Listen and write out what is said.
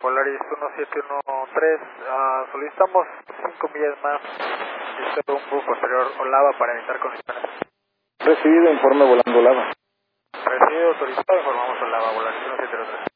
Polaris 1713, solicitamos 5 millas más de rumbo posterior Olava para evitar condiciones. Recibido, informe volando Olava. Recibido, solicitado, informamos Olava, Polaris 1713.